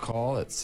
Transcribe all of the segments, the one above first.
call at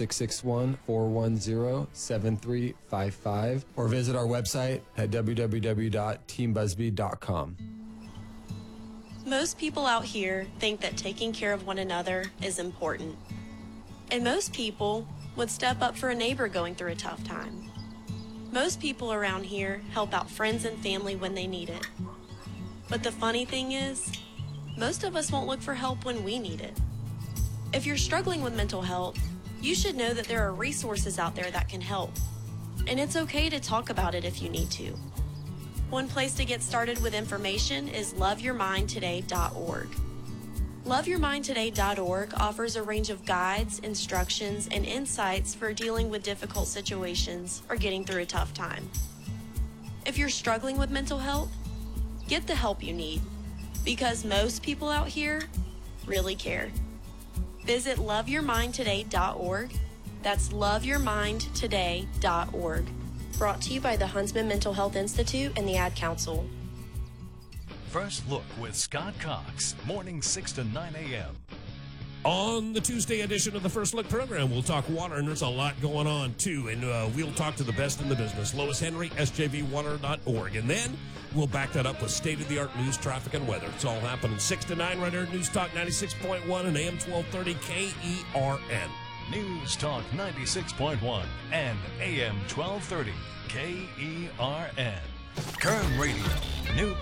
661-410-7355 or visit our website at www.teambusby.com. Most people out here think that taking care of one another is important. And most people would step up for a neighbor going through a tough time. Most people around here help out friends and family when they need it. But the funny thing is, most of us won't look for help when we need it. If you're struggling with mental health, you should know that there are resources out there that can help. And it's okay to talk about it if you need to. One place to get started with information is loveyourmindtoday.org. Loveyourmindtoday.org offers a range of guides, instructions, and insights for dealing with difficult situations or getting through a tough time. If you're struggling with mental health, get the help you need, because most people out here really care. Visit loveyourmindtoday.org. That's loveyourmindtoday.org. Brought to you by the Huntsman Mental Health Institute and the Ad Council. First Look with Scott Cox, morning 6 to 9 a.m. On the Tuesday edition of the First Look program, we'll talk water, and there's a lot going on, too. And we'll talk to the best in the business, Lois Henry, sjvwater.org. And then we'll back that up with state-of-the-art news, traffic, and weather. It's all happening 6 to 9 right here at News Talk 96.1 and AM 1230 KERN. News Talk 96.1 and AM 1230 KERN. Kern Radio. New.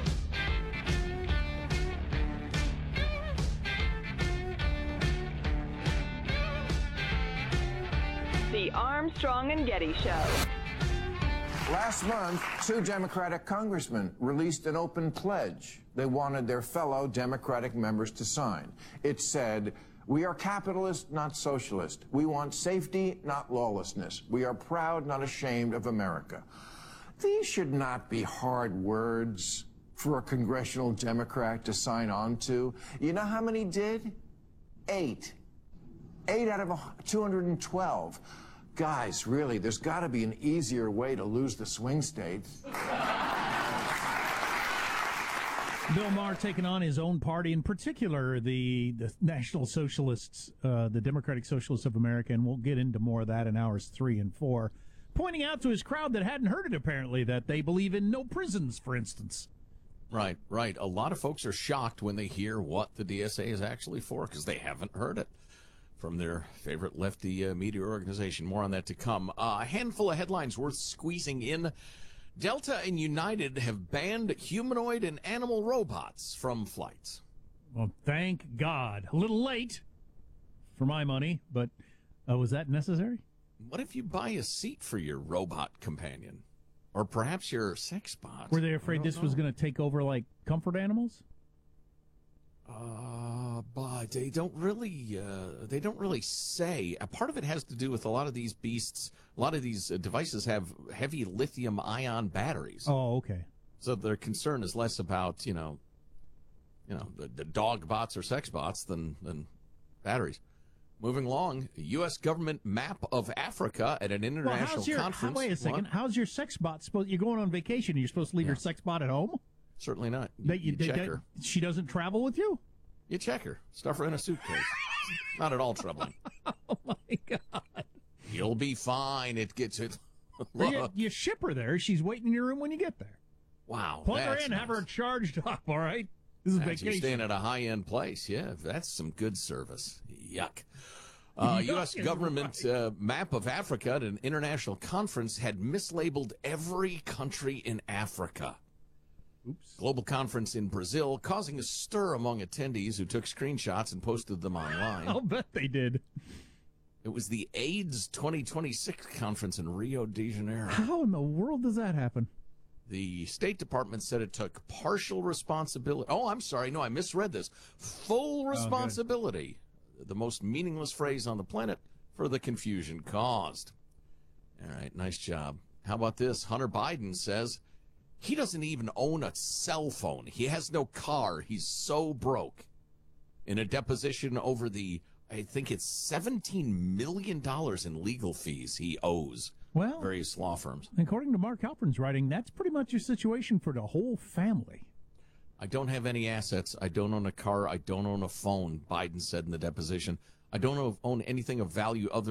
The Armstrong and Getty Show. Last month, 2 Democratic congressmen released an open pledge they wanted their fellow Democratic members to sign. It said, "We are capitalist, not socialist. We want safety, not lawlessness. We are proud, not ashamed of America." These should not be hard words for a congressional Democrat to sign on to. You know how many did? 8. 8 out of 212. Guys, really, there's got to be an easier way to lose the swing states. Bill Maher taking on his own party, in particular the National Socialists, the Democratic Socialists of America, and we'll get into more of that in hours 3 and 4, pointing out to his crowd that hadn't heard it, apparently, that they believe in no prisons, for instance. Right. A lot of folks are shocked when they hear what the DSA is actually for, because they haven't heard it from their favorite lefty media organization. More on that to come. A handful of headlines worth squeezing in. Delta and United have banned humanoid and animal robots from flights. Well, thank God. A little late for my money, but was that necessary? What if you buy a seat for your robot companion? Or perhaps your sex bot? Were they afraid this was going to take over like comfort animals? But they don't really say. A part of it has to do with a lot of these beasts. A lot of these devices have heavy lithium-ion batteries. Oh, okay. So their concern is less about the dog bots or sex bots than batteries. Moving along, U.S. government map of Africa at an international conference. Wait a second. How's your sex bot supposed? You're going on vacation. You're supposed to leave your sex bot at home? Certainly not. You check her. She doesn't travel with you? You check her. Stuff her in a suitcase. Not at all troubling. Oh, my God. You'll be fine. It gets it. You ship her there. She's waiting in your room when you get there. Wow. Plug her in, have her charged up, all right? This is vacation. You're staying at a high-end place. Yeah, that's some good service. Yuck. U.S. government map of Africa at an international conference had mislabeled every country in Africa. Oops. Global conference in Brazil, causing a stir among attendees who took screenshots and posted them online. I'll bet they did. It was the AIDS 2026 conference in Rio de Janeiro. How in the world does that happen? The State Department said it took partial responsibility. Oh, I'm sorry. No, I misread this. Full responsibility. The most meaningless phrase on the planet for the confusion caused. All right, nice job. How about this? Hunter Biden says he doesn't even own a cell phone. He has no car. He's so broke. In a deposition over I think it's $17 million in legal fees he owes various law firms. According to Mark Halpern's writing, that's pretty much your situation for the whole family. I don't have any assets. I don't own a car. I don't own a phone, Biden said in the deposition. I don't own anything of value other